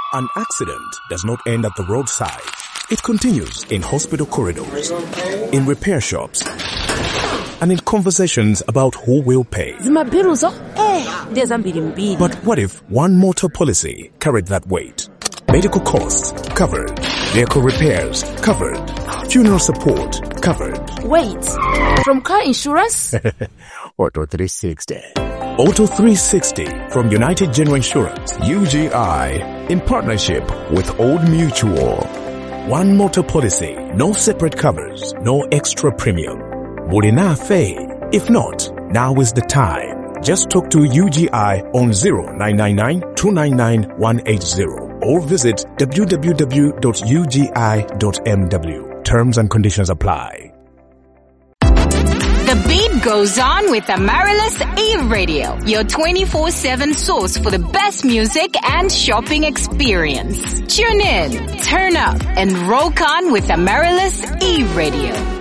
An accident does not end at the roadside. It continues in hospital corridors, in repair shops, and in conversations about who will pay. But what if one motor policy carried that weight? Medical costs covered. Vehicle repairs covered. Funeral support covered. Wait, from car insurance? Auto 360. Auto 360 from United General Insurance. UGI in partnership with Old Mutual. One motor policy, no separate covers, no extra premium. Bulinafe. If not, now is the time. Just talk to UGI on 0999-299-180 or visit www.ugi.mw. Terms and conditions apply. The beat goes on with Amaryllis E-Radio, your 24/7 source for the best music and shopping experience. Tune in, turn up, and rock on with Amaryllis E-Radio.